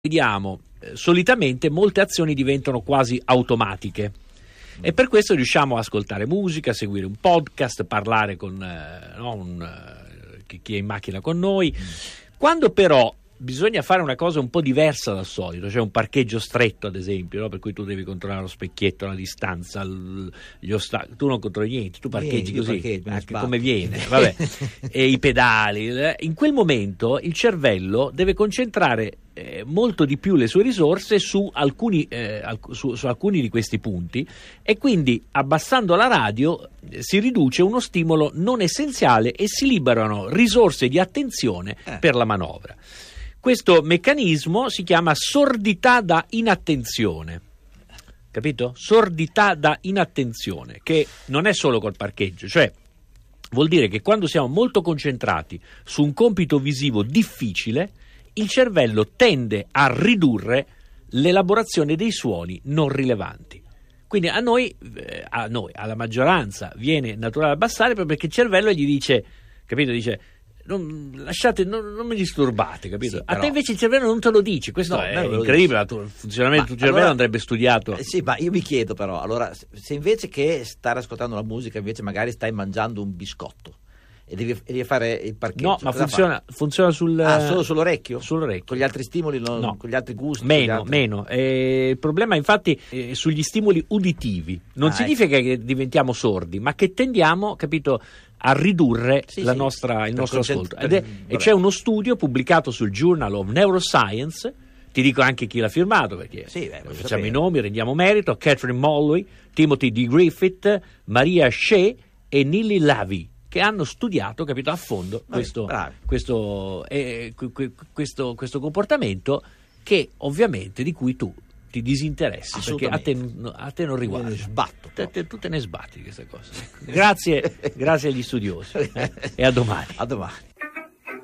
vediamo, solitamente molte azioni diventano quasi automatiche e per questo riusciamo a ascoltare musica, seguire un podcast, parlare con chi è in macchina con noi. Quando però bisogna fare una cosa un po' diversa dal solito, cioè un parcheggio stretto ad esempio, no? Per cui tu devi controllare lo specchietto, la distanza, gli ostacoli, tu non controlli niente, tu parcheggi così, come viene, vabbè. E i pedali, in quel momento il cervello deve concentrare molto di più le sue risorse su alcuni di questi punti, e quindi abbassando la radio si riduce uno stimolo non essenziale e si liberano risorse di attenzione per la manovra. Questo meccanismo si chiama sordità da inattenzione, capito? Sordità da inattenzione, che non è solo col parcheggio, cioè vuol dire che quando siamo molto concentrati su un compito visivo difficile, il cervello tende a ridurre l'elaborazione dei suoni non rilevanti. Quindi a noi, alla maggioranza, viene naturale abbassare proprio perché il cervello gli dice, capito? Dice: non mi disturbate, capito? Sì, però, a te invece il cervello non te lo dice, questo è incredibile. Il funzionamento del cervello andrebbe studiato. Sì, ma io mi chiedo però, allora, se invece che stare ascoltando la musica, invece magari stai mangiando un biscotto e devi fare il parcheggio. No, ma funziona solo sull'orecchio? Sull'orecchio. Con gli altri stimoli, no. Con gli altri gusti? Meno. Il problema infatti è sugli stimoli uditivi. Non significa che diventiamo sordi, ma che tendiamo, capito, a ridurre il nostro ascolto. E c'è uno studio pubblicato sul Journal of Neuroscience, ti dico anche chi l'ha firmato, perché facciamo i nomi, rendiamo merito: Catherine Mollway, Timothy D. Griffith, Maria Shea e Nili Lavie, che hanno studiato, capito, a fondo questo comportamento, che ovviamente di cui tu ti disinteressi, perché a te non riguarda. Tu te ne sbatti di questa cosa. Grazie agli studiosi e a domani.